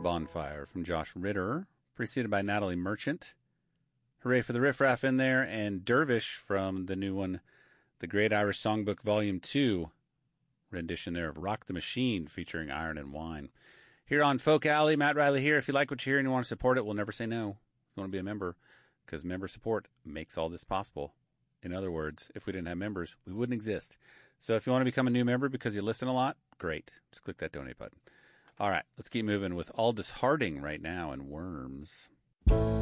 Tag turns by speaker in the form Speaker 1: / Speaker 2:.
Speaker 1: Bonfire from Josh Ritter, preceded by Natalie Merchant. Hooray for the Riff Raff in there, and Dervish from the new one, The Great Irish Songbook Volume 2, rendition there of Rock the Machine featuring Iron and Wine. Here on Folk Alley, Matt Riley here. If you like what you hear and you want to support it, we'll never say no. If you want to be a member, because member support makes all this possible. In other words, if we didn't have members, we wouldn't exist. So if you want to become a new member because you listen a lot, great. Just click that donate button. All right, let's keep moving with Aldous Harding right now and Worms.